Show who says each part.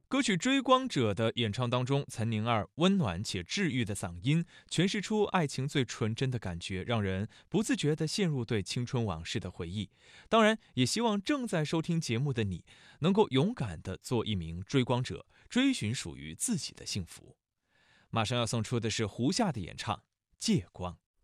Speaker 1: 歌曲《追光者》的演唱当中，岑宁儿温暖且治愈的嗓音，诠释出爱情最纯真的感觉，让人不自觉地陷入对青春往事的回忆。当然，也希望正在收听节目的你，能够勇敢地做一名追光者，追寻属于自己的幸福。马上要送出的是胡夏的演唱《借光》。